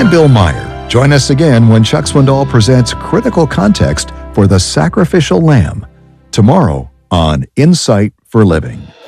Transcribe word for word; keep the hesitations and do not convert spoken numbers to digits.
I'm Bill Meyer. Join us again when Chuck Swindoll presents Critical Context for the Sacrificial Lamb tomorrow on Insight for Living.